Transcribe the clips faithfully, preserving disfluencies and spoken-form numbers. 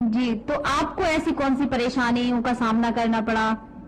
जी, तो आपको ऐसी कौन सी परेशानियों का सामना करना पड़ा?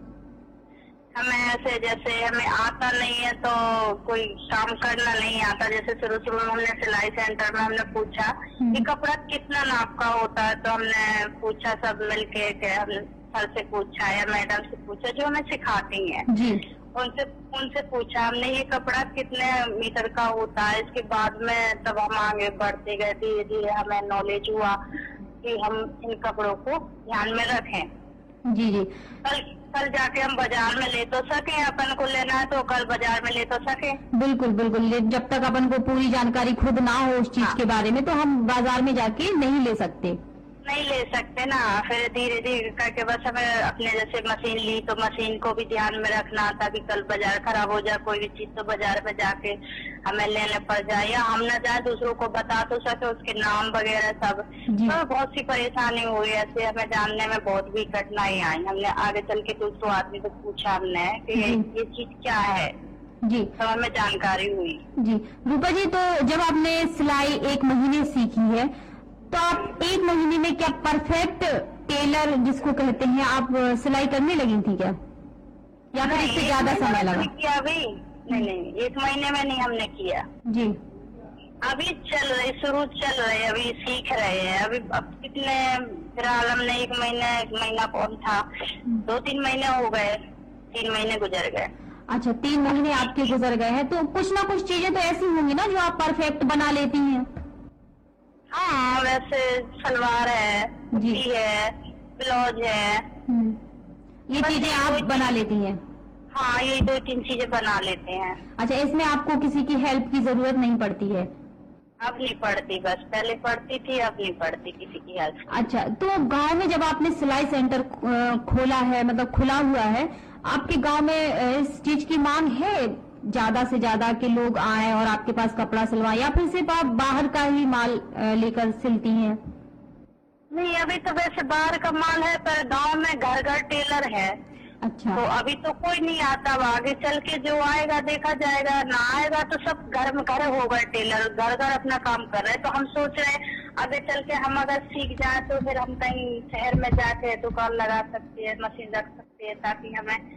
हमें ऐसे जैसे हमें आता नहीं है तो कोई काम करना नहीं आता। जैसे शुरू शुरू में हमने सिलाई सेंटर में हमने पूछा कि कपड़ा कितना नाप का होता है, तो हमने पूछा सब मिलके के, हमने सर से पूछा या मैडम से पूछा जो हमें सिखाती हैं, जी। उनसे उनसे पूछा हमने ये कपड़ा कितने मीटर का होता है। इसके बाद में तब हम आगे बढ़ते गए, धीरे धीरे हमें नॉलेज हुआ कि हम इन कपड़ों को ध्यान में रखें। जी जी। कल कल जाके हम बाजार में ले तो सके, अपन को लेना है तो कल बाजार में ले तो सके। बिल्कुल बिल्कुल, जब तक अपन को पूरी जानकारी खुद ना हो उस चीज हाँ। के बारे में तो हम बाजार में जाके नहीं ले सकते नहीं ले सकते ना। फिर धीरे धीरे करके बस हमें अपने जैसे मशीन ली तो मशीन को भी ध्यान में रखना था कि कल बाजार खराब हो जाए कोई भी चीज तो बाजार में जाके हमें लेने पड़ जाए, या हम न जाए दूसरों को बता तो सके उसके नाम वगैरह सब। तो बहुत सी परेशानी हुई ऐसे, हमें जानने में बहुत भी कठिनाई आई। हमने आगे चल के दूसरों आदमी को पूछा हमने कि ये चीज क्या है, जी, तो हमें जानकारी हुई। जी रूपा जी, तो जब आपने सिलाई एक महीने सीखी है तो आप एक महीने में क्या परफेक्ट टेलर जिसको कहते हैं आप सिलाई करने लगी थी क्या, या फिर इससे ज्यादा समय लगा? किया अभी नहीं नहीं एक महीने में नहीं हमने किया जी। अभी चल रही, शुरू चल रहे, अभी सीख रहे हैं। अभी अब कितने फिलहाल हमने एक महीने एक महीना कौन था, दो तीन महीने हो गए, तीन महीने गुजर गए। अच्छा, तीन महीने आपके गुजर गए हैं, तो कुछ ना कुछ चीजें तो ऐसी होंगी ना जो आप परफेक्ट बना लेती हैं? हाँ, वैसे सलवार है, कुर्ती है, ब्लाउज है, ये चीजें आप बना लेती हैं? हाँ, ये दो तीन चीजें बना लेते हैं। अच्छा, इसमें आपको किसी की हेल्प की जरूरत नहीं पड़ती है? अब नहीं पड़ती, बस पहले पड़ती थी, अब नहीं पड़ती किसी की हेल्प। अच्छा, तो गांव में जब आपने सिलाई सेंटर खोला है, मतलब खुला हुआ है, आपके गांव में इस चीज की मांग है ज्यादा से ज्यादा कि लोग आए और आपके पास कपड़ा सिलवाएं, या फिर सिर्फ आप बाहर का ही माल लेकर सिलती हैं? नहीं, अभी तो वैसे बाहर का माल है, पर गांव में घर घर टेलर है। अच्छा, तो अभी तो कोई नहीं आता, अब आगे चल के जो आएगा देखा जाएगा, ना आएगा तो सब घर में घर होगा टेलर, घर घर अपना काम कर रहे हैं। तो हम सोच रहे हैं आगे चल के हम अगर सीख जाए तो फिर हम कहीं शहर में जाके दुकान लगा सकते हैं, मशीन रख सकते हैं, ताकि हमें